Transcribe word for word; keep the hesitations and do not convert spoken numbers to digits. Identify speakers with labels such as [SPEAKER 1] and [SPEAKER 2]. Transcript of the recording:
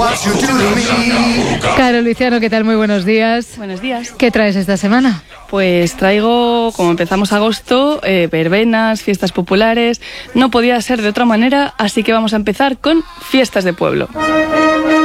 [SPEAKER 1] Caro Luciano, ¿qué tal? Muy buenos días.
[SPEAKER 2] Buenos días.
[SPEAKER 1] ¿Qué traes esta semana?
[SPEAKER 2] Pues traigo, como empezamos agosto, eh, verbenas, fiestas populares. No podía ser de otra manera, así que vamos a empezar con fiestas de pueblo.